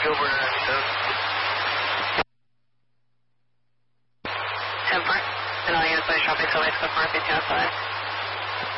Gilbert 97. 10-4. And all units by traffic, so I expect 450 outside.